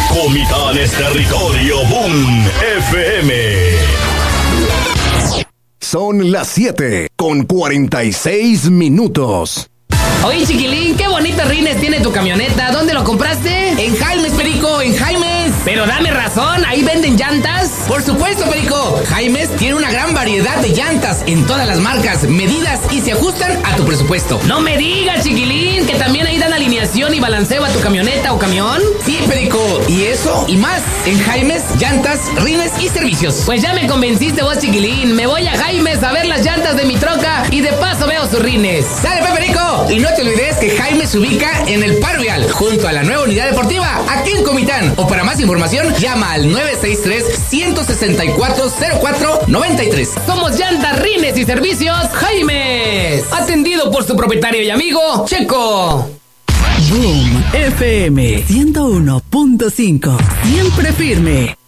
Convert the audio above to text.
Comitán es territorio Boom FM. Son las 7:46. Oye, chiquilín, qué bonitos rines tiene tu camioneta. ¿Dónde lo compraste? En Jaimes, Perico, en Jaimes. Pero dame razón, ¿ahí venden llantas? Por supuesto, Perico. Jaimes tiene una gran variedad de llantas en todas las marcas, medidas y se ajustan a tu presupuesto. No me digas, chiquilín, que también ahí dan alineación y balanceo a tu camioneta o camión. Sí, Perico, y eso y más en Jaimes, llantas, rines y servicios. Pues ya me convenciste vos, chiquilín. Me voy a Jaimes a ver las llantas de mi troca y de paso veo sus rines. ¡Sale, Perico! Y no te olvides que Jaimes se ubica en el Paro Vial, junto a la nueva unidad deportiva, aquí en Comitán. O para más información, llama al 963-164-0493. Somos Llantas, Rines y Servicios Jaimes. Atendido por su propietario y amigo, Checo. Boom FM 101.5. Siempre firme.